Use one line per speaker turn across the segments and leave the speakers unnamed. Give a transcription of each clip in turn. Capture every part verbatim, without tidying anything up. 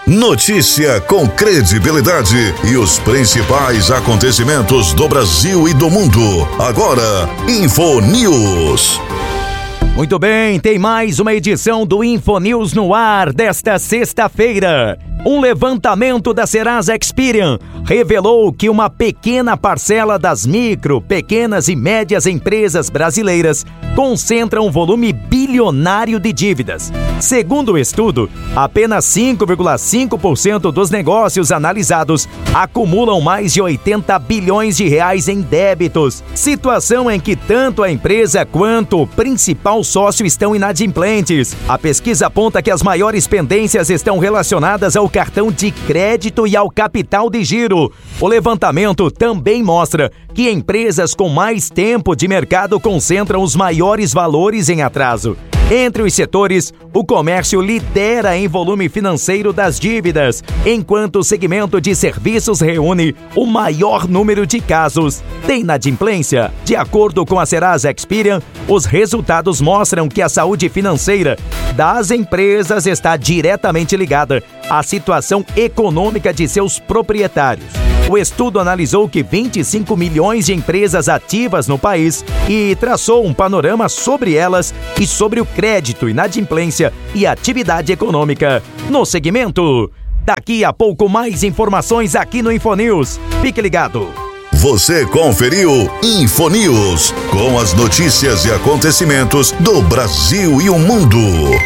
Notícia com credibilidade e os principais acontecimentos do Brasil e do mundo. Agora, Infonews.
Muito bem, tem mais uma edição do Infonews no ar desta sexta-feira. Um levantamento da Serasa Experian revelou que uma pequena parcela das micro, pequenas e médias empresas brasileiras concentra um volume bilionário de dívidas. Segundo o estudo, apenas cinco vírgula cinco por cento dos negócios analisados acumulam mais de oitenta bilhões de reais em débitos, situação em que tanto a empresa quanto o principal sócio estão inadimplentes. A pesquisa aponta que as maiores pendências estão relacionadas ao cartão de crédito e ao capital de giro. O levantamento também mostra que empresas com mais tempo de mercado concentram os maiores valores em atraso. Entre os setores, o comércio lidera em volume financeiro das dívidas, enquanto o segmento de serviços reúne o maior número de casos de inadimplência. De acordo com a Serasa Experian, os resultados mostram que a saúde financeira das empresas está diretamente ligada à situação econômica de seus proprietários. O estudo analisou que vinte e cinco milhões de empresas ativas no país e traçou um panorama sobre elas e sobre o crédito, inadimplência e atividade econômica no segmento. Daqui a pouco mais informações aqui no Infonews. Fique ligado.
Você conferiu Infonews, com as notícias e acontecimentos do Brasil e o mundo.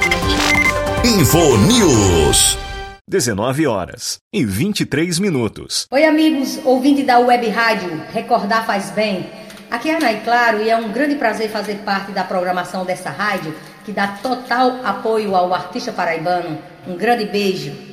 Infonews.
dezenove horas e vinte e três minutos.
Oi, amigos, ouvinte da Web Rádio Recordar Faz Bem. Aqui é a Anaí Claro e é um grande prazer fazer parte da programação dessa rádio que dá total apoio ao artista paraibano. Um grande beijo.